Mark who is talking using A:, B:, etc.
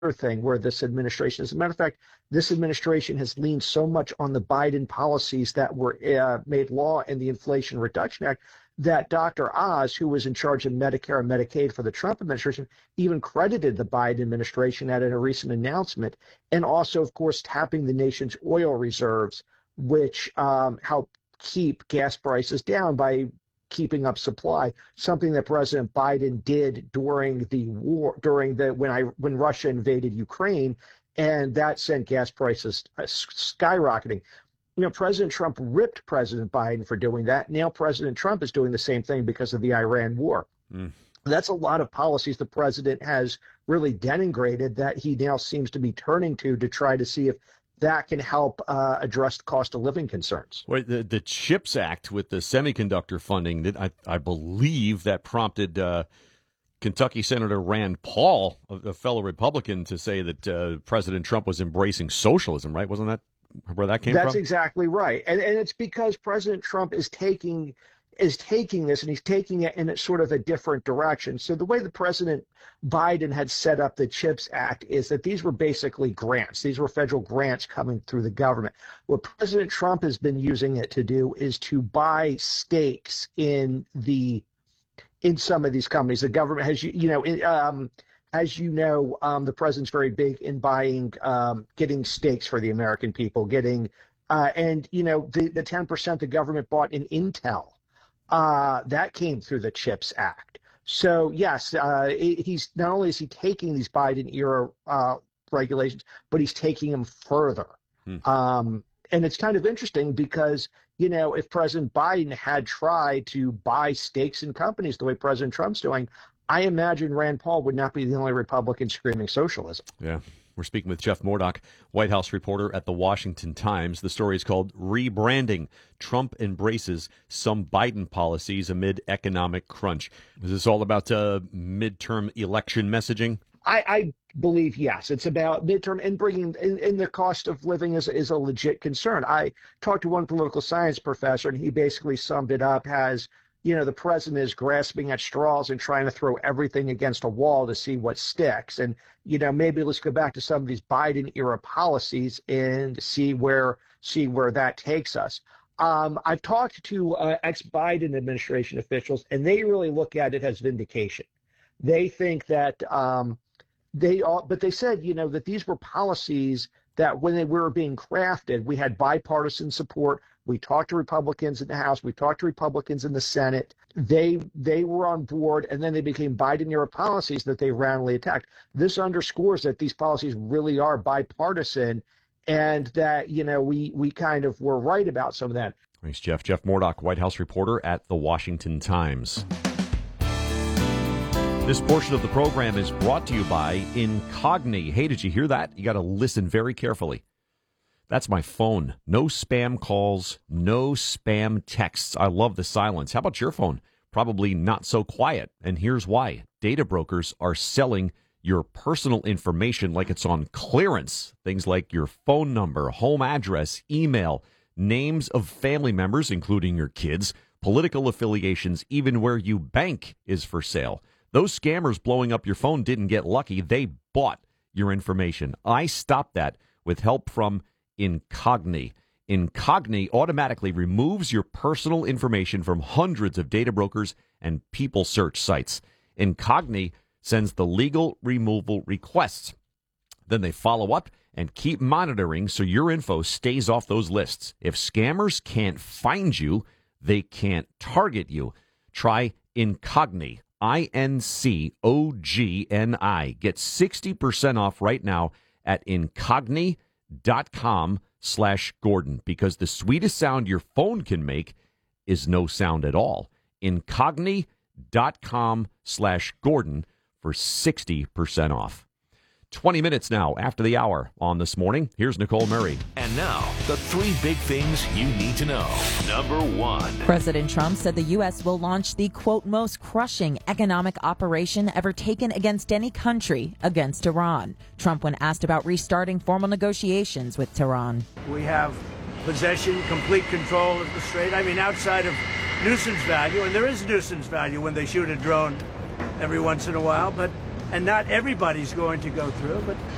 A: thing where this administration, as a matter of fact, this administration has leaned so much on the Biden policies that were made law in the Inflation Reduction Act that Dr. Oz, who was in charge of Medicare and Medicaid for the Trump administration, even credited the Biden administration at a recent announcement, and also, of course, tapping the nation's oil reserves, which helped keep gas prices down by keeping up supply, something that President Biden did during the war, when Russia invaded Ukraine, and that sent gas prices skyrocketing. You know, President Trump ripped President Biden for doing that. Now President Trump is doing the same thing because of the Iran war. That's a lot of policies the president has really denigrated that he now seems to be turning to try to see if that can help address the cost of living concerns.
B: Wait, the CHIPS Act with the semiconductor funding, that I believe that prompted Kentucky Senator Rand Paul, a fellow Republican, to say that President Trump was embracing socialism, right? Wasn't that where that came from?
A: That's exactly right. And it's because President Trump is taking this, and he's taking it in a sort of a different direction. So the way the President Biden had set up the CHIPS Act is that these were basically grants. These were federal grants coming through the government. What President Trump has been using it to do is to buy stakes in some of these companies. The government has, as you know, the president's very big in buying, getting stakes for the American people, and the 10% the government bought in Intel, that came through the CHIPS Act. So yes, he's not only is he taking these Biden era regulations, but he's taking them further. And it's kind of interesting because, if President Biden had tried to buy stakes in companies the way President Trump's doing, I imagine Rand Paul would not be the only Republican screaming socialism.
B: Yeah. We're speaking with Jeff Murdoch, White House reporter at The Washington Times. The story is called Rebranding. Trump Embraces Some Biden Policies Amid Economic Crunch. Is this all about midterm election messaging?
A: I believe, yes. It's about midterm and bringing in the cost of living is a legit concern. I talked to one political science professor, and he basically summed it up as, the president is grasping at straws and trying to throw everything against a wall to see what sticks. And, maybe let's go back to some of these Biden era policies and see where that takes us. I've talked to ex-Biden administration officials, and they really look at it as vindication. They think that but they said, that these were policies that when they were being crafted, we had bipartisan support. We talked to Republicans in the House. We talked to Republicans in the Senate. They were on board, and then they became Biden-era policies that they roundly attacked. This underscores that these policies really are bipartisan, and that, we kind of were right about some of that.
B: Thanks, Jeff. Jeff Murdoch, White House reporter at The Washington Times. This portion of the program is brought to you by Incogni. Hey, did you hear that? You got to listen very carefully. That's my phone. No spam calls, no spam texts. I love the silence. How about your phone? Probably not so quiet. And here's why. Data brokers are selling your personal information like it's on clearance. Things like your phone number, home address, email, names of family members, including your kids, political affiliations, even where you bank is for sale. Those scammers blowing up your phone didn't get lucky. They bought your information. I stopped that with help from Incogni. Incogni automatically removes your personal information from hundreds of data brokers and people search sites. Incogni sends the legal removal requests. Then they follow up and keep monitoring so your info stays off those lists. If scammers can't find you, they can't target you. Try Incogni. Incogni. Get 60% off right now at incogni.com/Gordon, because the sweetest sound your phone can make is no sound at all. Incogni.com/Gordon for 60% off. 20 minutes now after the hour on This Morning. Here's Nicole Murray.
C: And now, the three big things you need to know. Number one.
D: President Trump said the U.S. will launch the, quote, most crushing economic operation ever taken against any country against Iran. Trump, when asked about restarting formal negotiations with Tehran.
E: We have possession, complete control of the strait. I mean, outside of nuisance value, and there is nuisance value when they shoot a drone every once in a while, and not everybody's going to go through, but